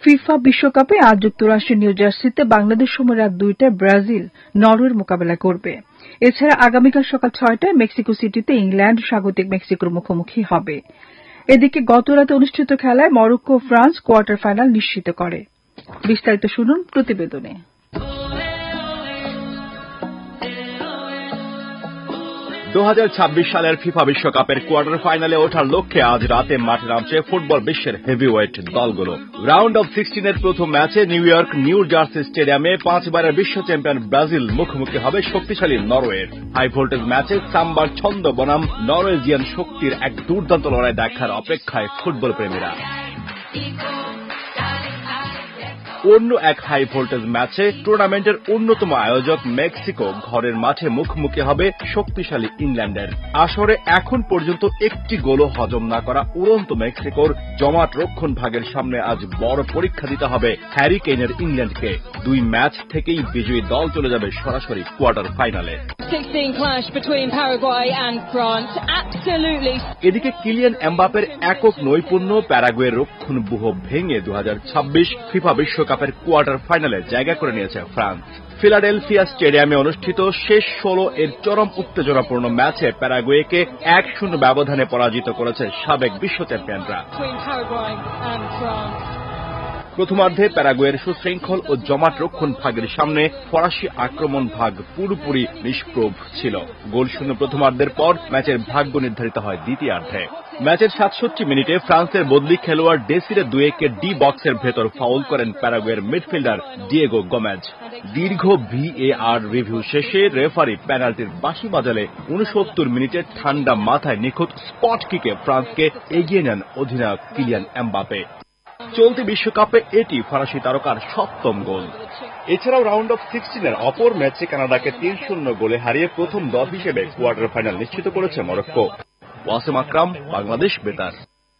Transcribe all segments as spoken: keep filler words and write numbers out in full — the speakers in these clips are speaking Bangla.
ফিফা বিশ্বকাপে আজ যুক্তরাষ্ট্রের নিউ জার্সিতে বাংলাদেশ সময় রাত দুইটায় ব্রাজিল নরওয়ের মোকাবেলা করবে। এছাড়া আগামীকাল সকাল ছয়টায় মেক্সিকো সিটিতে ইংল্যান্ড স্বাগতিক মেক্সিকোর মুখোমুখি হবে। এদিকে গতরাতে অনুষ্ঠিত খেলায় মরক্কো ও ফ্রান্স কোয়ার্টার ফাইনাল নিশ্চিত করে। বিস্তারিত শুনুন প্রতিবেদনে। দু হাজার ছাব্বিশ সালের ফিফা বিশ্বকাপের কোয়ার্টার ফাইনালে ওঠার লক্ষ্যে আজ রাতে মাঠে নামছে ফুটবল বিশ্বের হেভিওয়েট দলগুলো। রাউন্ড অব সিক্সটিনের প্রথম ম্যাচে নিউ ইয়র্ক নিউ জার্সি স্টেডিয়ামে পাঁচবারের বিশ্ব চ্যাম্পিয়ন ব্রাজিল মুখোমুখি হবে শক্তিশালী নরওয়ের। হাই ভোল্টেজ ম্যাচে সাম্বার ছন্দ বনাম নরওয়েজিয়ান শক্তির এক দুর্দান্ত লড়াই দেখার অপেক্ষায় ফুটবল প্রেমীরা। অন্য এক হাই ভোল্টেজ ম্যাচে টুর্নামেন্টের অন্যতম আয়োজক মেক্সিকো ঘরের মাঠে মুখোমুখি হবে শক্তিশালী ইংল্যান্ডের। আসরে এখন পর্যন্ত একটি গোলও হজম না করা উড়ন্ত মেক্সিকোর জমাট রক্ষণ ভাগের সামনে আজ বড় পরীক্ষা দিতে হবে হ্যারি কেইনের ইংল্যান্ডকে। দুই ম্যাচ থেকেই বিজয়ী দল চলে যাবে সরাসরি কোয়ার্টার ফাইনালে। এদিকে কিলিয়ান এমবাপের একক নৈপুণ্য প্যারাগুয়ের রক্ষণব্যূহ ভেঙে দু হাজার ছাব্বিশ ফিফা বিশ্বকাপের কোয়ার্টার ফাইনালে জায়গা করে নিয়েছে ফ্রান্স। ফিলাডেলফিয়া স্টেডিয়ামে অনুষ্ঠিত শেষ ষোলো এর চরম উত্তেজনাপূর্ণ ম্যাচে প্যারাগুয়েকে এক শূন্য ব্যবধানে পরাজিত করেছে সাবেক বিশ্ব চ্যাম্পিয়নরা। প্রথমার্ধে প্যারাগুয়ের সুশৃঙ্খল ও জমাট রক্ষণ ভাগের সামনে ফরাসি আক্রমণ ভাগ পুরোপুরি নিষ্প্রভ ছিল। গোলশূন্য প্রথমার্ধের পর ম্যাচের ভাগ্য নির্ধারিত হয় দ্বিতীয়ার্ধে। ম্যাচের সাতষট্টি মিনিটে ফ্রান্সের বদলি খেলোয়াড় ডেসিরে দুয়েকে ডি বক্সের ভেতর ফাউল করেন প্যারাগুয়ের মিডফিল্ডার ডিয়েগো গোমেজ। দীর্ঘ ভিএআর রিভিউ শেষে রেফারি পেনাল্টির বাঁশি বাজালে উনসত্তর মিনিটে ঠান্ডা মাথায় নিখুঁত স্পট কিকে ফ্রান্সকে এগিয়ে নেন অধিনায়ক কিলিয়ান এমবাপে। চলতি বিশ্বকাপে এটি ফরাসি তারকার সপ্তম গোল। এছাড়াও রাউন্ড অফ সিক্সটিনের অপর ম্যাচে কানাডাকে তিন শূন্য গোলে হারিয়ে প্রথম দল হিসেবে কোয়ার্টার ফাইনাল নিশ্চিত করেছে মরক্কো। ওয়াসিম আকরাম, বাংলাদেশ বেতার।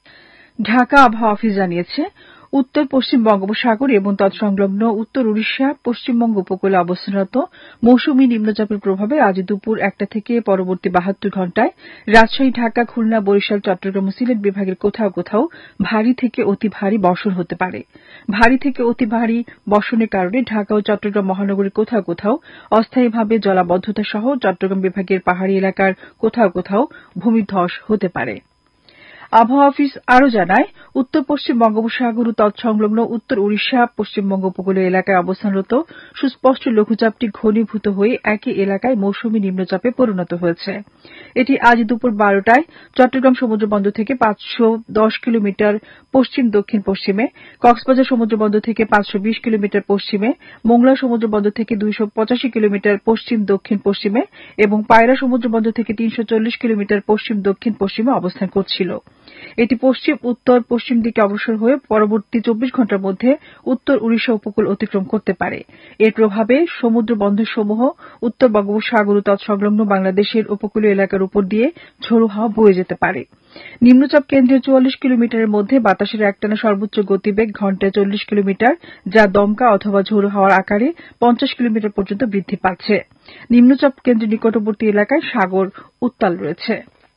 ঢাকা আবহাওয়া অফিস জানিয়েছে, উত্তর পশ্চিম বঙ্গোপসাগর এবং তৎসংলগ্ন উত্তর উড়িষ্যা পশ্চিমবঙ্গ উপকূলে অবস্থানরত মৌসুমী নিম্নচাপের প্রভাবে আজ দুপুর একটা থেকে পরবর্তী বাহাত্তর ঘণ্টায় রাজশাহী, ঢাকা, খুলনা, বরিশাল, চট্টগ্রাম ও সিলেট বিভাগের কোথাও কোথাও ভারী থেকে অতি ভারী বর্ষণ হতে পারে। ভারী থেকে অতি ভারী বর্ষণের কারণে ঢাকা ও চট্টগ্রাম মহানগরীর কোথাও কোথাও অস্থায়ীভাবে জলাবদ্ধতা সহ চট্টগ্রাম বিভাগের পাহাড়ি এলাকার কোথাও কোথাও ভূমিধস হতে পারে। আবহাওয়া অফিস আরও জানায়, উত্তর পশ্চিম বঙ্গোপসাগর ও তৎসংলগ্ন উত্তর উড়িষ্যা পশ্চিমবঙ্গ উপকূলীয় এলাকায় অবস্থানরত সুস্পষ্ট লঘুচাপটি ঘনীভূত হয়ে একই এলাকায় মৌসুমী নিম্নচাপে পরিণত হয়েছে। এটি আজ দুপুর বারোটায় চট্টগ্রাম সমুদ্রবন্দর থেকে পাঁচশো দশ কিলোমিটার পশ্চিম দক্ষিণ পশ্চিমে, কক্সবাজার সমুদ্রবন্দর থেকে পাঁচশো বিশ কিলোমিটার পশ্চিমে, মোংলা সমুদ্রবন্দর থেকে দুইশো পঁচাশি কিলোমিটার পশ্চিম দক্ষিণ পশ্চিমে এবং পায়রা সমুদ্রবন্দর থেকে তিনশো চল্লিশ কিলোমিটার পশ্চিম দক্ষিণ পশ্চিমে অবস্থান করছিল। এটি পশ্চিম উত্তর পশ্চিম দিকে অগ্রসর হয়ে পরবর্তী চব্বিশ ঘণ্টার মধ্যে উত্তর উড়িষ্যা উপকূল অতিক্রম করতে পারে। এর প্রভাবে সমুদ্র বন্দরসমূহ উত্তর বঙ্গোপসাগর ও তৎসংলগ্ন বাংলাদেশের উপকূলীয় এলাকার উপর দিয়ে ঝোড়ো হাওয়া বয়ে যেতে পারে। নিম্নচাপ কেন্দ্রের চুয়াল্লিশ কিলোমিটারের মধ্যে বাতাসের একটানা সর্বোচ্চ গতিবেগ ঘণ্টায় চল্লিশ কিলোমিটার, যা দমকা অথবা ঝোড়ো হাওয়ার আকারে পঞ্চাশ কিলোমিটার পর্যন্ত বৃদ্ধি পাচ্ছে। নিম্নচাপ কেন্দ্রের নিকটবর্তী এলাকায় সাগর উত্তাল রয়েছে।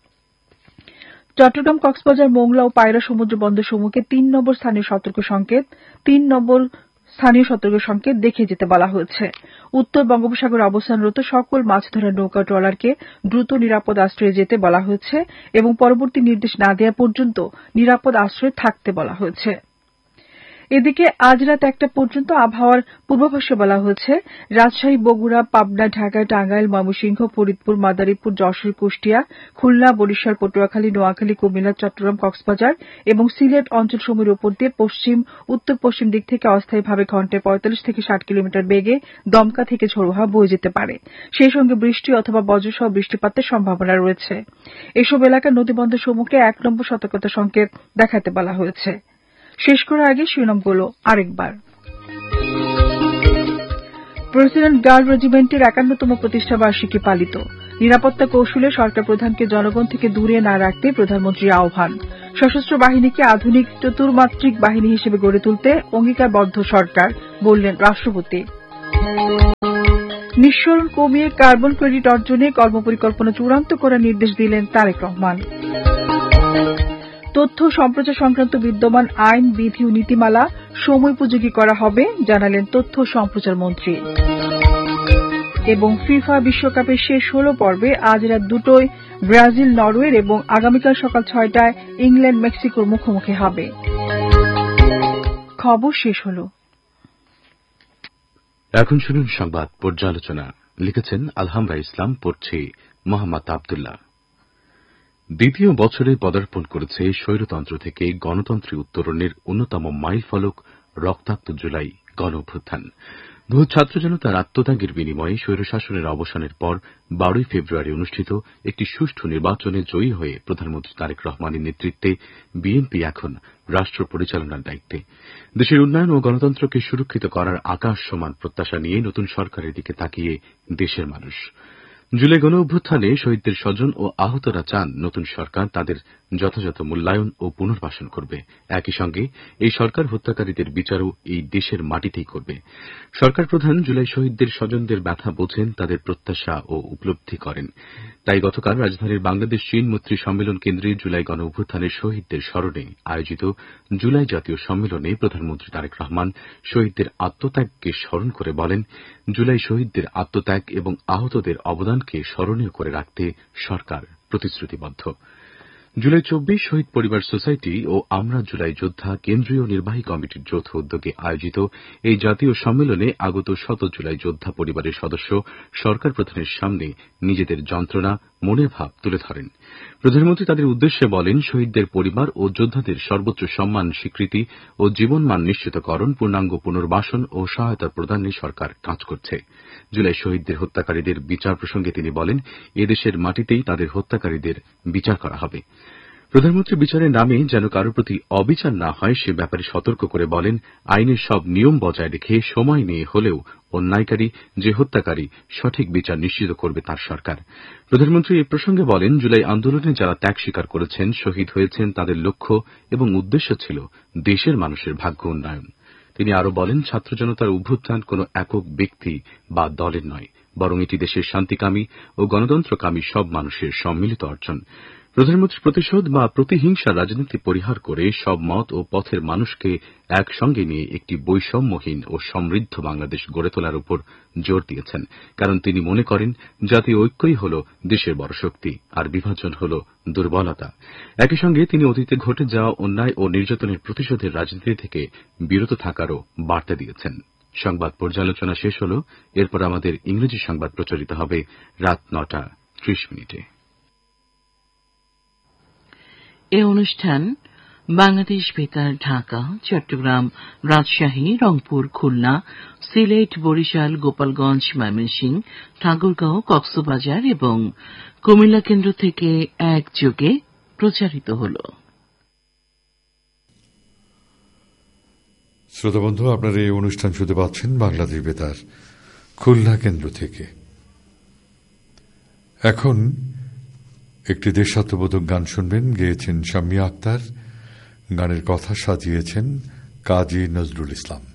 চট্টগ্রাম, কক্সবাজার, মোংলা ও পায়রা সমুদ্র বন্দরসমূহকে তিন নম্বর স্থানীয় সতর্ক সংকেত তিন নম্বর স্থানীয় সতর্ক সংকেত দেখিয়ে যেতে বলা হয়েছে। উত্তর বঙ্গোপসাগরে অবস্থানরত সকল মাছ ধরার নৌকা ট্রলারকে দ্রুত নিরাপদ আশ্রয়ে যেতে বলা হয়েছে এবং পরবর্তী নির্দেশ না দেওয়া পর্যন্ত নিরাপদ আশ্রয়ে থাকতে বলা হয়েছে। এদিকে আজ রাত একটা পর্যন্ত আবহাওয়ার পূর্বাভাসে বলা হয়েছে, রাজশাহী, বগুড়া, পাবনা, ঢাকা, টাঙ্গাইল, ময়মনসিংহ, ফরিদপুর, মাদারীপুর, যশোর, কুষ্টিয়া, খুলনা, বরিশাল, পটুয়াখালী, নোয়াখালী, কুমিল্লা, চট্টগ্রাম, কক্সবাজার এবং সিলেট অঞ্চলসমূহের উপর দিয়ে পশ্চিম উত্তর পশ্চিম দিক থেকে অস্থায়ীভাবে ঘণ্টায় পঁয়তাল্লিশ থেকে ষাট কিলোমিটার বেগে দমকা থেকে ঝোড়ো হাওয়া বয়ে যেতে পারে। সেই সঙ্গে বৃষ্টি অথবা বজ্রসহ বৃষ্টিপাতের সম্ভাবনা রয়েছে। এসব এলাকার নদীবন্দরসমূহকে এক নম্বর সতর্কতা সংকেত দেখাতে বলা হয়েছে। শেষ করার আগে শিরোনামগুলো আরেকবার। প্রেসিডেন্ট গার্ড রেজিমেন্টের একান্নতম প্রতিষ্ঠা বার্ষিকী পালিত। নিরাপত্তা কৌশলে সরকার প্রধানকে জনগণ থেকে দূরে না রাখতে প্রধানমন্ত্রীর আহ্বান। সশস্ত্র বাহিনীকে আধুনিক চতুর্মাত্রিক বাহিনী হিসেবে গড়ে তুলতে অঙ্গীকারবদ্ধ সরকার, বললেন রাষ্ট্রপতি। নিঃসরণ কমিয়ে কার্বন ক্রেডিট অর্জনে কর্মপরিকল্পনা চূড়ান্ত করার নির্দেশ দিলেন তারেক রহমান। তথ্য সম্প্রচার সংক্রান্ত বিদ্যমান আইন বিধি ও নীতিমালা সময়োপযোগী করা হবে জানালেন তথ্য সম্প্রচার মন্ত্রী। এবং ফিফা বিশ্বকাপের শেষ ষোলো পর্বে আজ রাত দুটোয় ব্রাজিল নরওয়ের এবং আগামীকাল সকাল ছয়টায় ইংল্যান্ড মেক্সিকোর মুখোমুখি হবে। খবর শেষ হল। এখন শুনুন সংবাদ পর্যালোচনা। লিখেছেন আলহামরা ইসলাম, পড়ছে মোহাম্মদ আবদুল্লাহ। দ্বিতীয় বছরে পদার্পণ করেছে স্বৈরতন্ত্র থেকে গণতন্ত্রে উত্তরণের অন্যতম মাইল ফলক রক্তাক্ত জুলাই গণ অভ্যুত্থান। বহু ছাত্র জনতার আত্মত্যাগের বিনিময়ে স্বৈরশাসনের অবসানের পর বারোই ফেব্রুয়ারি অনুষ্ঠিত একটি সুষ্ঠু নির্বাচনে জয়ী হয়ে প্রধানমন্ত্রী তারেক রহমানের নেতৃত্বে বিএনপি এখন রাষ্ট্র পরিচালনার দায়িত্বে। দেশের উন্নয়ন ও গণতন্ত্রকে সুরক্ষিত করার আকাশ সমান প্রত্যাশা নিয়ে নতুন সরকারের দিকে তাকিয়ে দেশের মানুষ। জুলাই গণ অভ্যুত্থানে শহীদদের স্বজন ও আহতরা চান নতুন সরকার তাদের যথাযথ মূল্যায়ন ও পুনর্বাসন করবে। একই সঙ্গে এই সরকার হত্যাকারীদের বিচারও এই দেশের মাটিতেই করবে। সরকার প্রধান জুলাই শহীদদের স্বজনদের ব্যথা বোঝেন, তাদের প্রত্যাশা ও উপলব্ধি করেন। তাই গতকাল রাজধানীর বাংলাদেশ চীন মৈত্রী সম্মেলন কেন্দ্রে জুলাই গণ অভ্যুত্থানের শহীদদের স্মরণে আয়োজিত জুলাই জাতীয় সম্মেলনে প্রধানমন্ত্রী তারেক রহমান শহীদদের আত্মত্যাগকে স্মরণ করে বলেন, জুলাই শহীদদের আত্মত্যাগ এবং আহতদের অবদানকে স্মরণীয় করে রাখতে সরকার প্রতিশ্রুতিবদ্ধ। জুলাই চব্বিশ শহীদ পরিবার সোসাইটি ও আমরা জুলাই যোদ্ধা কেন্দ্রীয় নির্বাহী কমিটির যৌথ উদ্যোগে আয়োজিত এই জাতীয় সম্মেলনে আগত শত জুলাই যোদ্ধা পরিবারের সদস্য সরকার প্রধানের সামনে নিজেদের যন্ত্রণা, মনের ভাব তুলে ধরেন। প্রধানমন্ত্রী তাদের উদ্দেশ্যে বলেন, শহীদদের পরিবার ও যোদ্ধাদের সর্বোচ্চ সম্মান, স্বীকৃতি ও জীবনমান নিশ্চিতকরণ, পূর্ণাঙ্গ পুনর্বাসন ও সহায়তা প্রদানে সরকার কাজ করছে। জুলাই শহীদদের হত্যাকারীদের বিচার প্রসঙ্গে তিনি বলেন, এদেশের মাটিতেই তাদের হত্যাকারীদের বিচার করা হবে। প্রধানমন্ত্রী বিচারের নামে যেন কারো প্রতি অবিচার না হয় সে ব্যাপারে সতর্ক করে বলেন, আইনের সব নিয়ম বজায় রেখে সময় নিয়ে হলেও অন্যায়কারী যে হত্যাকারী সঠিক বিচার নিশ্চিত করবে তার সরকার। প্রধানমন্ত্রী এ প্রসঙ্গে বলেন, জুলাই আন্দোলনে যারা ত্যাগ স্বীকার করেছেন, শহীদ হয়েছেন, তাদের লক্ষ্য এবং উদ্দেশ্য ছিল দেশের মানুষের ভাগ্য উন্নয়ন। তিনি আরো বলেন, ছাত্র জনতার অভ্যুত্থান কোন একক ব্যক্তি বা দলের নয়, বরং এটি দেশের শান্তিকামী ও গণতন্ত্রকামী সব মানুষের সম্মিলিত অর্জন। প্রধানমন্ত্রীর প্রতিশোধ বা প্রতিহিংসার রাজনীতি পরিহার করে সব মত ও পথের মানুষকে একসঙ্গে নিয়ে একটি বৈষম্যহীন ও সমৃদ্ধ বাংলাদেশ গড়ে তোলার উপর জোর দিয়েছেন। কারণ তিনি মনে করেন, জাতীয় ঐক্যই হল দেশের বড় শক্তি, আর বিভাজন হল দুর্বলতা। একই সঙ্গে তিনি অতীতে ঘটে যাওয়া অন্যায় ও নির্যাতনের প্রতিশোধের রাজনীতি থেকে বিরত থাকারও বার্তা দিয়েছেন। সংবাদ পর্যালোচনা শেষ হল। এরপর আমাদের ইংরেজি সংবাদ প্রচারিত হবে রাত নটা ত্রিশ মিনিটে। এ অনুষ্ঠান বাংলাদেশ বেতার, ঢাকা, চট্টগ্রাম, রাজশাহী, রংপুর, খুলনা, সিলেট, বরিশাল, গোপালগঞ্জ, ময়মনসিংহ, ঠাকুরগাঁও, কক্সবাজার এবং কুমিল্লা কেন্দ্র থেকে একযোগে প্রচারিত হল। শ্রোতাবন্ধু, আপনারা এই অনুষ্ঠান শুনতে পাচ্ছেন বাংলাদেশ বেতার খুলনা কেন্দ্র থেকে। এখন একটি দেশাত্মবোধক গান শুনবেন। গেয়েছেন শাম্মী আক্তার, গানের কথা সাজিয়েছেন কাজী নজরুল ইসলাম।